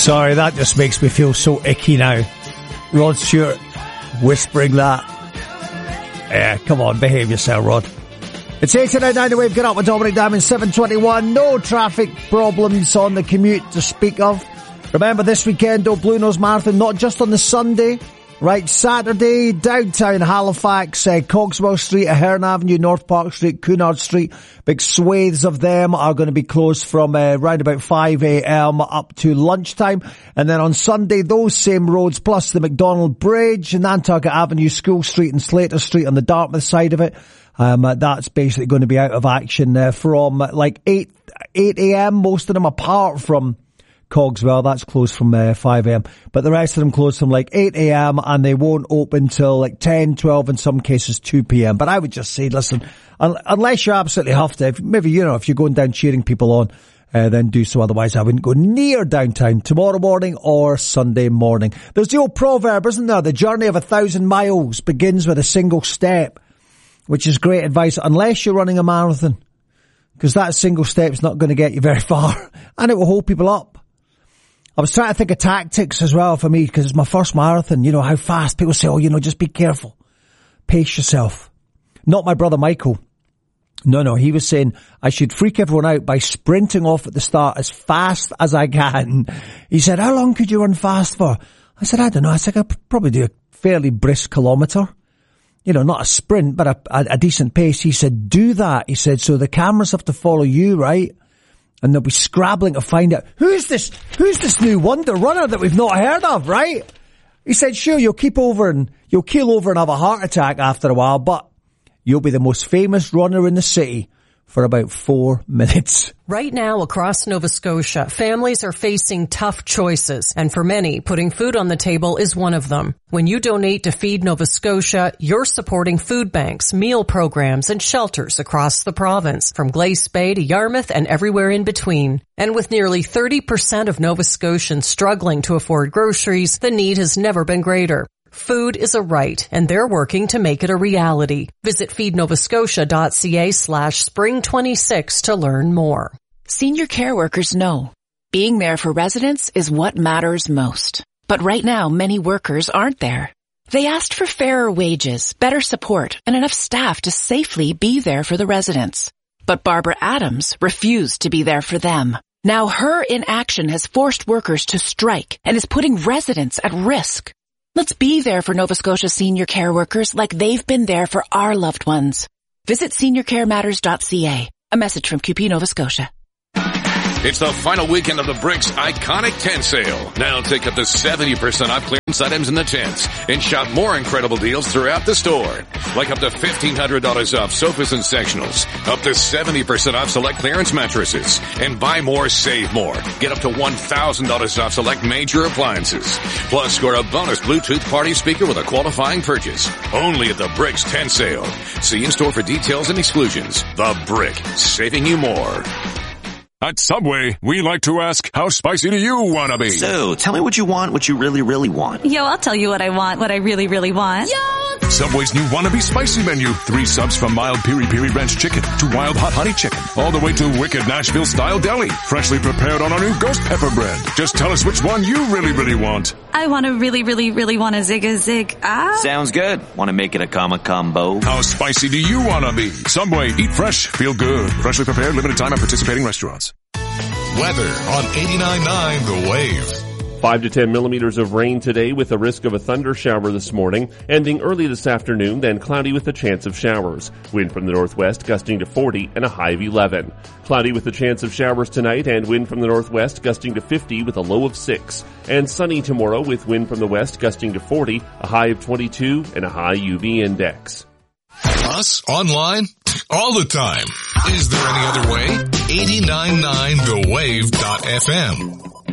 Sorry, that just makes me feel so icky now. Rod Stewart whispering that. Yeah, come on, behave yourself, Rod. It's 8:09 the Wave. Get up with Dominic Diamond, 7:21. No traffic problems on the commute to speak of. Remember, this weekend, Blue Nose Marathon, not just on the Sunday, right? Saturday, downtown Halifax, Cogswell Street, Ahern Avenue, North Park Street, Cunard Street. Big swathes of them are going to be closed from round about 5 a.m. up to lunchtime. And then on Sunday, those same roads, plus the McDonald Bridge, Nantucket Avenue, School Street and Slater Street on the Dartmouth side of it. That's basically going to be out of action from like 8 a.m. Most of them, apart from Cogswell, that's closed from 5 a.m. But the rest of them closed from like 8 a.m. and they won't open till like 10, 12, in some cases 2 p.m. But I would just say, listen, unless you're absolutely huffed, if you're going down cheering people on, then do so. Otherwise, I wouldn't go near downtown tomorrow morning or Sunday morning. There's the old proverb, isn't there? The journey of 1,000 miles begins with a single step, which is great advice unless you're running a marathon, because that single step's not going to get you very far and it will hold people up. I was trying to think of tactics as well for me, because it's my first marathon. You know how fast people say, just be careful. Pace yourself. Not my brother Michael. No, he was saying I should freak everyone out by sprinting off at the start as fast as I can. He said, how long could you run fast for? I said, I don't know. I said, I could probably do a fairly brisk kilometre. Not a sprint, but a decent pace. He said, do that. He said, so the cameras have to follow you, right? And they'll be scrabbling to find out, who's this new wonder runner that we've not heard of, right? He said, sure, you'll keel over and have a heart attack after a while, but you'll be the most famous runner in the city for about 4 minutes. Right now, across Nova Scotia, families are facing tough choices, and for many, putting food on the table is one of them. When you donate to Feed Nova Scotia, you're supporting food banks, meal programs, and shelters across the province, from Glace Bay to Yarmouth and everywhere in between. And with nearly 30% of Nova Scotians struggling to afford groceries, the need has never been greater. Food is a right, and they're working to make it a reality. Visit feednovascotia.ca/spring26 to learn more. Senior care workers know being there for residents is what matters most. But right now, many workers aren't there. They asked for fairer wages, better support, and enough staff to safely be there for the residents. But Barbara Adams refused to be there for them. Now her inaction has forced workers to strike and is putting residents at risk. Let's be there for Nova Scotia senior care workers like they've been there for our loved ones. Visit seniorcarematters.ca. A message from QP Nova Scotia. It's the final weekend of the Bricks Iconic Tent Sale. Now take up to 70% off clearance items in the tents and shop more incredible deals throughout the store. Like up to $1,500 off sofas and sectionals, up to 70% off select clearance mattresses, and buy more, save more. Get up to $1,000 off select major appliances. Plus, score a bonus Bluetooth party speaker with a qualifying purchase. Only at the Bricks Tent Sale. See in-store for details and exclusions. The Brick, saving you more. At Subway, we like to ask, how spicy do you want to be? So, tell me what you want, what you really, really want. Yo, I'll tell you what I want, what I really, really want. Yo! Subway's new Wannabe Spicy menu. 3 subs from mild piri-piri ranch chicken to wild hot honey chicken, all the way to wicked Nashville-style deli. Freshly prepared on our new ghost pepper bread. Just tell us which one you really, really want. I want to really, really, really want a Zig. Sounds good. Want to make it a combo? How spicy do you want to be? Subway, eat fresh, feel good. Freshly prepared, limited time at participating restaurants. Weather on 89.9 The Wave. 5 to 10 millimeters of rain today with a risk of a thunder shower this morning, ending early this afternoon, then cloudy with a chance of showers. Wind from the northwest gusting to 40 and a high of 11. Cloudy with a chance of showers tonight and wind from the northwest gusting to 50 with a low of 6. And sunny tomorrow with wind from the west gusting to 40, a high of 22 and a high UV index. Us online all the time. Is there any other way? 89.9thewave.fm.